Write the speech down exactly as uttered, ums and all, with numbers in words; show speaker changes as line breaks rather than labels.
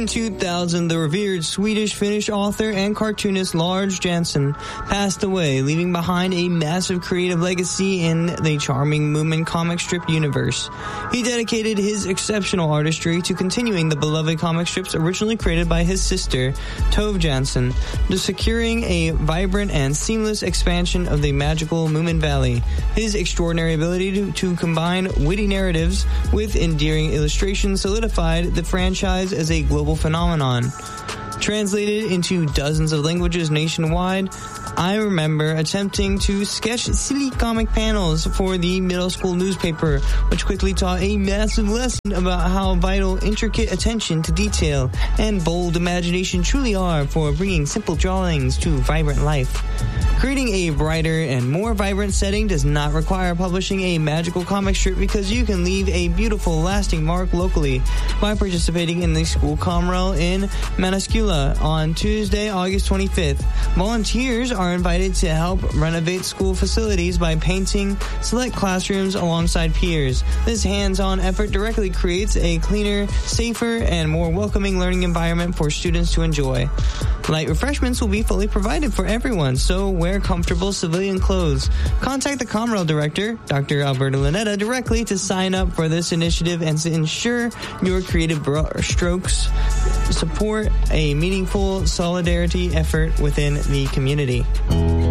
In two thousand, the revered Swedish-Finnish author and cartoonist Lars Jansson passed away, leaving behind a massive creative legacy in the charming Moomin comic strip universe. He dedicated his exceptional artistry to continuing the beloved comic strips originally created by his sister, Tove Jansson, to securing a vibrant and seamless expansion of the magical Moomin Valley. His extraordinary ability to, to combine witty narratives with endearing illustrations solidified the franchise as a global phenomenon. Translated into dozens of languages nationwide, I remember attempting to sketch silly comic panels for the middle school newspaper, which quickly taught a massive lesson about how vital intricate attention to detail and bold imagination truly are for bringing simple drawings to vibrant life. Creating a brighter and more vibrant setting does not require publishing a magical comic strip, because you can leave a beautiful, lasting mark locally by participating in the School Comrel in Manasquilla on Tuesday, August twenty-fifth. Volunteers are invited to help renovate school facilities by painting select classrooms alongside peers. This hands-on effort directly creates a cleaner, safer, and more welcoming learning environment for students to enjoy. Light refreshments will be fully provided for everyone, so wear comfortable civilian clothes. Contact the Comrel director, Doctor Alberto Lanetta, directly to sign up for this initiative and to ensure your creative strokes support a meaningful solidarity effort within the community.